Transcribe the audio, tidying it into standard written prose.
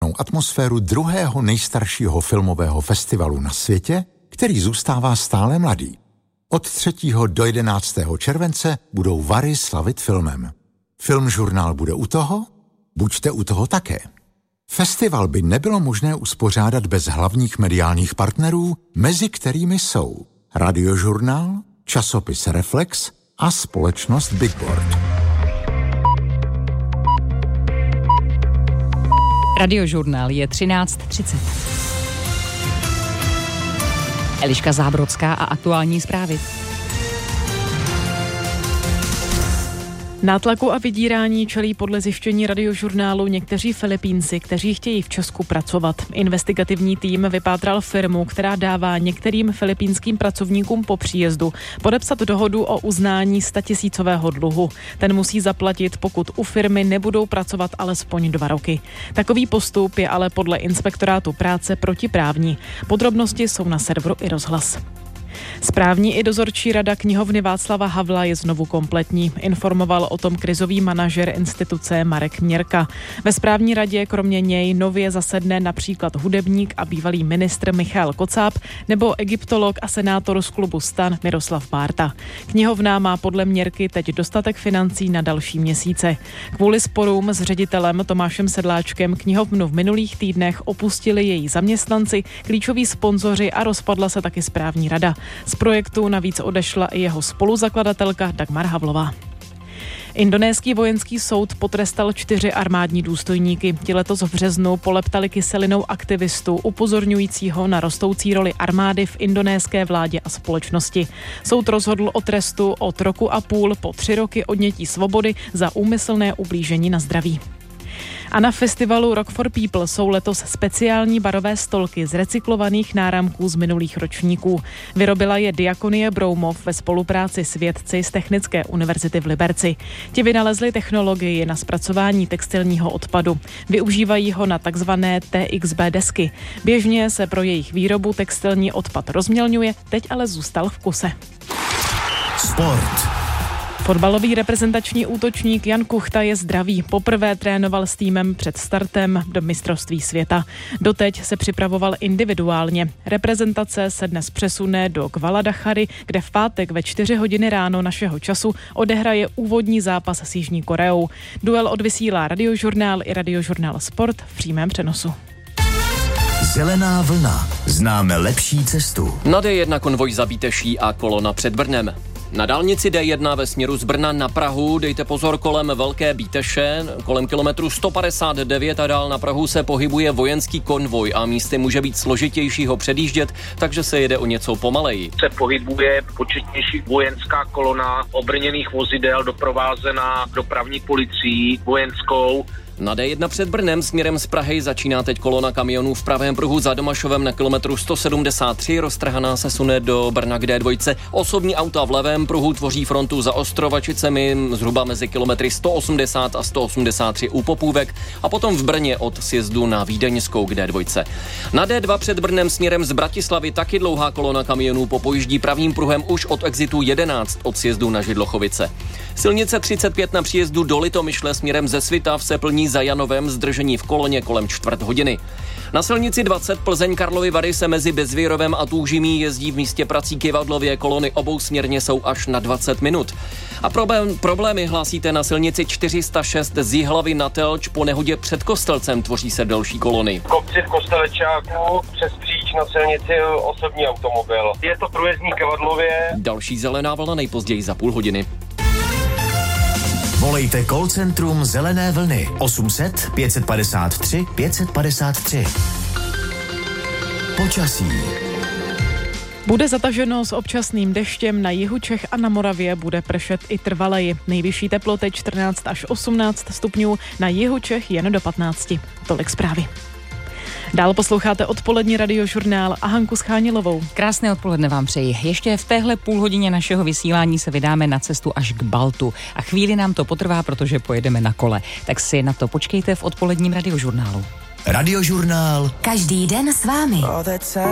úžasnou atmosféru druhého nejstaršího filmového festivalu na světě, který zůstává stále mladý. Od 3. do 11. července budou Vary slavit filmem. Filmžurnál bude u toho? Buďte u toho také. Festival by nebylo možné uspořádat bez hlavních mediálních partnerů, mezi kterými jsou Radiožurnál, časopis Reflex a společnost Bigboard. Radiožurnál je 13:30. Eliška Zábrodská a aktuální zprávy. Nátlaku a vydírání čelí podle zjištění Radiožurnálu někteří Filipínci, kteří chtějí v Česku pracovat. Investigativní tým vypátral firmu, která dává některým filipínským pracovníkům po příjezdu podepsat dohodu o uznání 100 000 dluhu. Ten musí zaplatit, pokud u firmy nebudou pracovat alespoň 2 roky. Takový postup je ale podle inspektorátu práce protiprávní. Podrobnosti jsou na serveru iRozhlas. Správní i dozorčí rada knihovny Václava Havla je znovu kompletní, informoval o tom krizový manažer instituce Marek Měrka. Ve správní radě kromě něj nově zasedne například hudebník a bývalý ministr Michal Kocáb nebo egyptolog a senátor z klubu STAN Miroslav Bárta. Knihovna má podle Měrky teď dostatek financí na další měsíce. Kvůli sporům s ředitelem Tomášem Sedláčkem knihovnu v minulých týdnech opustili její zaměstnanci, klíčoví sponzoři a rozpadla se taky správní rada. Z projektu navíc odešla i jeho spoluzakladatelka Dagmar Havlová. Indonéský vojenský soud potrestal 4 armádní důstojníky. Ti letos v březnu poleptali kyselinou aktivistu upozorňujícího na rostoucí roli armády v indonéské vládě a společnosti. Soud rozhodl o trestu od 1,5 roku po 3 roky odnětí svobody za úmyslné ublížení na zdraví. A na festivalu Rock for People jsou letos speciální barové stolky z recyklovaných náramků z minulých ročníků. Vyrobila je Diakonie Broumov ve spolupráci s vědci z Technické univerzity v Liberci. Ti vynalezli technologii na zpracování textilního odpadu. Využívají ho na takzvané TXB desky. Běžně se pro jejich výrobu textilní odpad rozmělňuje, teď ale zůstal v kuse. Sport. Fotbalový reprezentační útočník Jan Kuchta je zdravý. Poprvé trénoval s týmem před startem do mistrovství světa. Doteď se připravoval individuálně. Reprezentace se dnes přesune do Guadalajary, kde v pátek ve 4 hodiny ráno našeho času odehraje úvodní zápas s Jižní Koreou. Duel odvysílá Radiožurnál i Radiožurnál Sport v přímém přenosu. Zelená vlna. Známe lepší cestu. Na D1 konvoj za Bíteší a kolona před Brnem. Na dálnici D1 ve směru z Brna na Prahu dejte pozor kolem Velké Bíteše, kolem kilometru 159 a dál na Prahu se pohybuje vojenský konvoj a místy může být složitější ho předjíždět, takže se jede o něco pomaleji. Se pohybuje početnější vojenská kolona obrněných vozidel doprovázená dopravní policií vojenskou. Na D1 před Brnem směrem z Prahy začíná teď kolona kamionů v pravém pruhu za Domašovem na kilometru 173, roztrhaná se sune do Brna k D2. Osobní auta v levém pruhu tvoří frontu za Ostrovačicemi zhruba mezi kilometry 180 a 183 u Popůvek a potom v Brně od sjezdu na Vídeňskou k D2. Na D2 před Brnem směrem z Bratislavy taky dlouhá kolona kamionů popojíždí pravým pruhem už od exitu 11 od sjezdu na Židlochovice. Silnice 35 na příjezdu do Litomyšle směrem ze Svitav se plní za Janovem, zdržení v koloně kolem 1/4 hodiny. Na silnici 20 Plzeň Karlovy Vary se mezi Bezvírovem a Tůžimí jezdí v místě prací Kyvadlově, kolony obousměrně jsou až na 20 minut. A problémy hlásíte na silnici 406 z Jihlavy na Telč, po nehodě před Kostelcem tvoří se delší kolony. Kopci v Kostelečáku přes kříž na silnici osobní automobil. Je to průjezdní Kyvadlově. Další zelená vlna nejpozději za půl hodiny. Volejte call centrum Zelené vlny 800 553 553. Počasí. Bude zataženo s občasným deštěm, na jihu Čech a na Moravě bude pršet i trvaleji. Nejvyšší teploty 14 až 18 stupňů, na jihu Čech jen do 15. Tolik zprávy. Dál posloucháte odpolední Radiožurnál a Hanku Schánilovou. Krásné odpoledne vám přeji. Ještě v téhle půlhodině našeho vysílání se vydáme na cestu až k Baltu. A chvíli nám to potrvá, protože pojedeme na kole. Tak si na to počkejte v odpoledním Radiožurnálu. Radiožurnál. Každý den s vámi.